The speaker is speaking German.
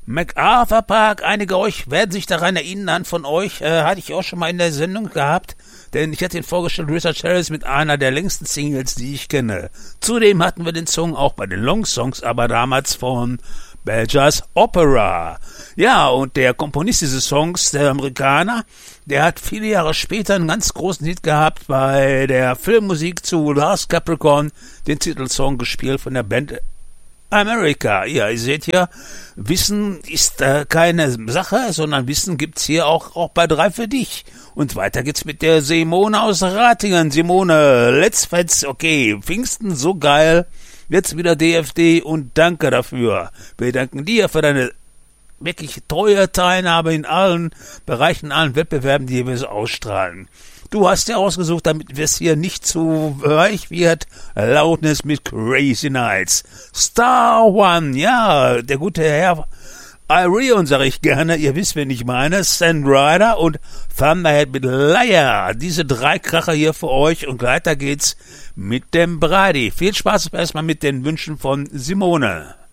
MacArthur Park, einige euch werden sich daran erinnern, von euch hatte ich auch schon mal in der Sendung gehabt, denn ich hatte ihn vorgestellt, Richard Harris mit einer der längsten Singles, die ich kenne. Zudem hatten wir den Song auch bei den Long Songs, aber damals von Bell Jazz Opera. Ja, und der Komponist dieses Songs, der Amerikaner, der hat viele Jahre später einen ganz großen Hit gehabt bei der Filmmusik zu Last Capricorn, den Titelsong gespielt von der Band America. Ja, ihr seht ja, Wissen ist keine Sache, sondern Wissen gibt's hier auch bei 3 für dich. Und weiter geht's mit der Simone aus Ratingen. Simone, let's fetz, okay, Pfingsten, so geil, jetzt wieder DFD und danke dafür. Wir danken dir für deine wirklich treue Teilnahme in allen Bereichen, allen Wettbewerben, die wir so ausstrahlen. Du hast ja ausgesucht, damit es hier nicht zu weich wird, Loudness mit Crazy Nights. Star One, ja, der gute Herr Irion, sag ich gerne, ihr wisst, wen ich meine, Sand Rider und Thunderhead mit Liar. Diese 3 Kracher hier für euch und weiter geht's mit dem Brady. Viel Spaß erstmal mit den Wünschen von Simone.